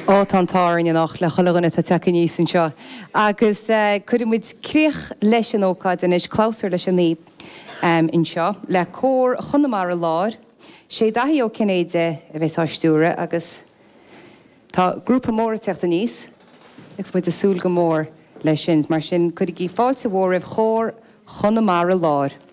Táin nach le choganna tá take níos an seo. Agus chuidir críoch leis an ócáid in is cláusar leis an ní in seo, le cór chunamara láir, sé dathí ó cinnéide a bheith áistúra agus tá grúpa móra teachta níos, agus muid a súl go mór leis sin, mar sin chuidir í fáilte mhór chór chunamara láir.